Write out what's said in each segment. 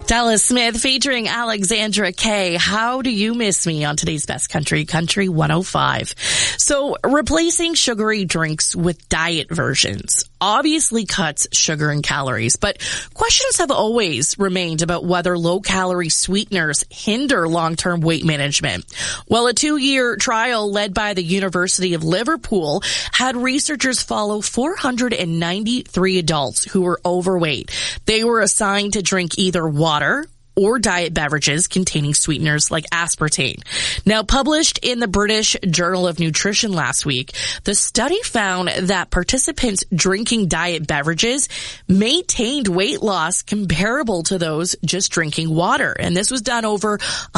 Dallas Smith featuring Alexandra Kay. How do you miss me on today's Best Country 105. So replacing sugary drinks with diet versions obviously cuts sugar and calories, but questions have always remained about whether low-calorie sweeteners hinder long-term weight management. Well, a 2-year trial led by the University of Liverpool had researchers follow 493 adults who were overweight. They were assigned to drink either water or diet beverages containing sweeteners like aspartame. Now, published in the British Journal of Nutrition last week, the study found that participants drinking diet beverages maintained weight loss comparable to those just drinking water. And this was done over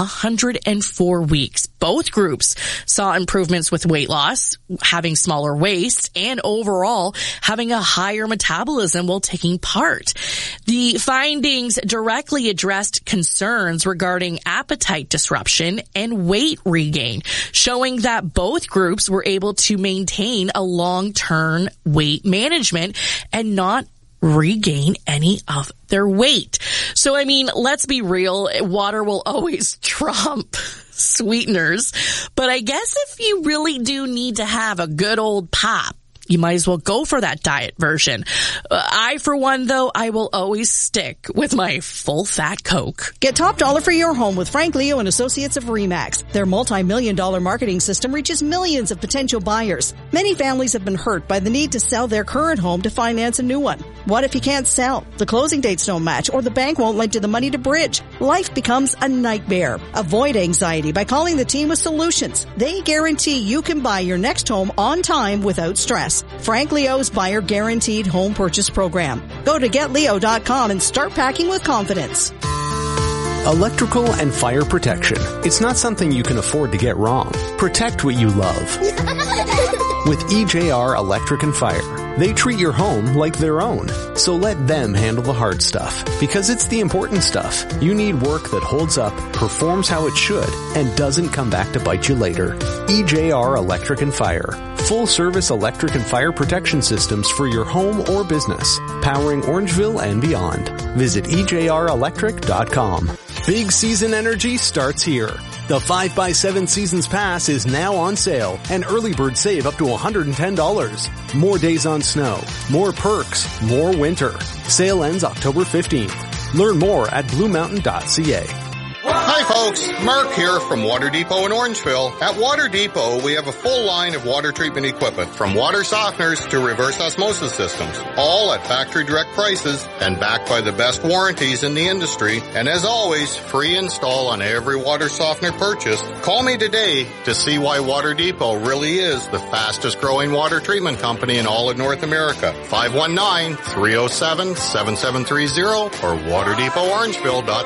104 weeks. Both groups saw improvements with weight loss, having smaller waist, and overall having a higher metabolism while taking part. The findings directly addressed concerns regarding appetite disruption and weight regain, showing that both groups were able to maintain a long-term weight management and not regain any of their weight. So, I mean, let's be real, water will always trump sweeteners, but I guess if you really do need to have a good old pop, you might as well go for that diet version. I, for one, though, I will always stick with my full-fat Coke. Get top dollar for your home with Frank Leo and Associates of RE/MAX. Their multi-million-dollar marketing system reaches millions of potential buyers. Many families have been hurt by the need to sell their current home to finance a new one. What if you can't sell? The closing dates don't match, or the bank won't lend you the money to bridge. Life becomes a nightmare. Avoid anxiety by calling the team with solutions. They guarantee you can buy your next home on time without stress. Frank Leo's Buyer Guaranteed Home Purchase Program. Go to GetLeo.com and start packing with confidence. Electrical and fire protection. It's not something you can afford to get wrong. Protect what you love. With EJR Electric and Fire. They treat your home like their own. So let them handle the hard stuff, because it's the important stuff. You need work that holds up, performs how it should, and doesn't come back to bite you later. EJR Electric and Fire. Full service electric and fire protection systems for your home or business. Powering Orangeville and beyond. Visit EJRelectric.com. Big season energy starts here. The 5x7 Seasons Pass is now on sale, and early bird save up to $110. More days on snow, more perks, more winter. Sale ends October 15th. Learn more at bluemountain.ca. Hi folks, Mark here from Water Depot in Orangeville. At Water Depot, we have a full line of water treatment equipment, from water softeners to reverse osmosis systems, all at factory direct prices and backed by the best warranties in the industry. And as always, free install on every water softener purchase. Call me today to see why Water Depot really is the fastest growing water treatment company in all of North America. 519-307-7730 or waterdepotorangeville.com.